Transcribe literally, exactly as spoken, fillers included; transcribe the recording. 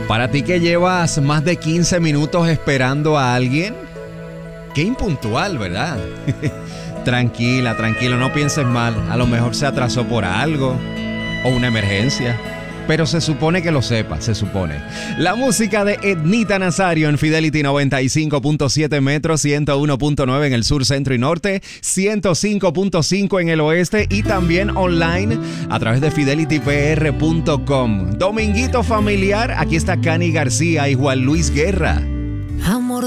Para ti que llevas más de quince minutos esperando a alguien, qué impuntual, ¿verdad? Tranquila, tranquilo, no pienses mal. A lo mejor se atrasó por algo o una emergencia. Pero se supone que lo sepa, se supone. La música de Ednita Nazario en Fidelity noventa y cinco punto siete metros, ciento uno punto nueve en el sur, centro y norte, ciento cinco punto cinco en el oeste y también online a través de fidelity p r punto com. Dominguito familiar, aquí está Cani García y Juan Luis Guerra. Amor